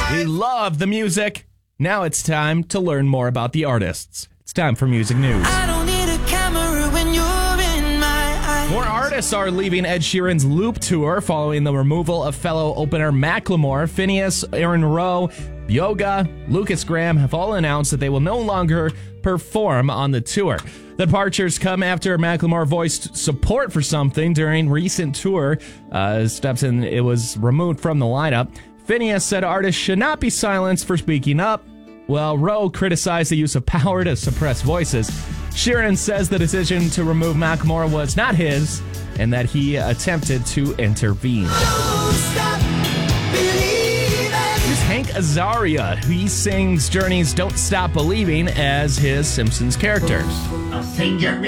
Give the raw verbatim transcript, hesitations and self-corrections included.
We love the music. Now it's time to learn more about the artists. It's time for music news. I don't need a camera when you're in my eyes. More artists are leaving Ed Sheeran's Loop tour following the removal of fellow opener Macklemore. Finneas, Aaron Rowe, Yoga, Lucas Graham have all announced that they will no longer perform on the tour. The departures come after Macklemore voiced support for something during recent tour uh, steps, and it was removed from the lineup. Finneas said artists should not be silenced for speaking up, while Rowe criticized the use of power to suppress voices. Sheeran says the decision to remove Macklemore was not his, and that he attempted to intervene. Don't stop believing. Here's Hank Azaria. He sings Journey's Don't Stop Believing as his Simpsons character. A finger